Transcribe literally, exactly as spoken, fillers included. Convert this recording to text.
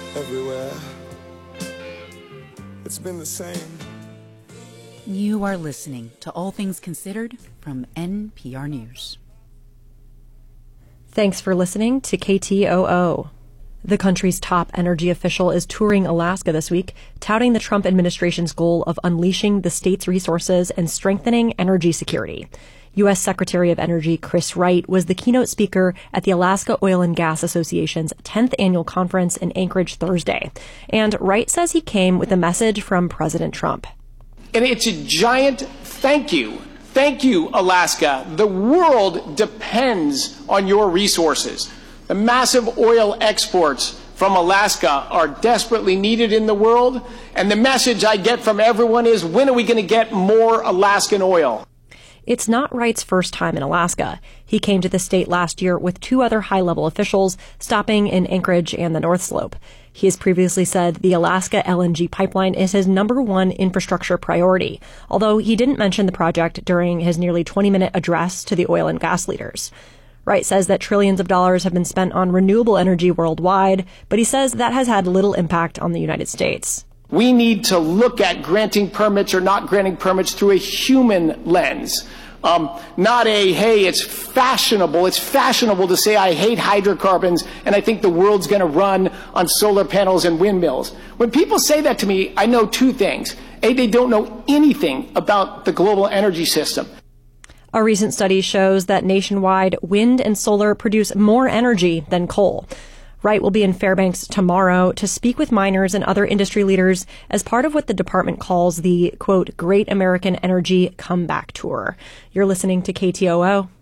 everywhere. It's been the same. You are listening to All Things Considered from N P R News. Thanks for listening to K T O O. The country's top energy official is touring Alaska this week, touting the Trump administration's goal of unleashing the state's resources and strengthening energy security. U S. Secretary of Energy Chris Wright was the keynote speaker at the Alaska Oil and Gas Association's tenth annual conference in Anchorage Thursday. And Wright says he came with a message from President Trump. And it's a giant thank you. Thank you, Alaska. The world depends on your resources. The massive oil exports from Alaska are desperately needed in the world. And the message I get from everyone is, when are we going to get more Alaskan oil? It's not Wright's first time in Alaska. He came to the state last year with two other high-level officials, stopping in Anchorage and the North Slope. He has previously said the Alaska L N G pipeline is his number one infrastructure priority, although he didn't mention the project during his nearly twenty-minute address to the oil and gas leaders. Wright says that trillions of dollars have been spent on renewable energy worldwide, but he says that has had little impact on the United States. We need to look at granting permits or not granting permits through a human lens. Um, not a, hey, it's fashionable. It's fashionable to say I hate hydrocarbons and I think the world's going to run on solar panels and windmills. When people say that to me, I know two things. A, they don't know anything about the global energy system. A recent study shows that nationwide, wind and solar produce more energy than coal. Wright will be in Fairbanks tomorrow to speak with miners and other industry leaders as part of what the department calls the, quote, Great American Energy Comeback Tour. You're listening to K T O O.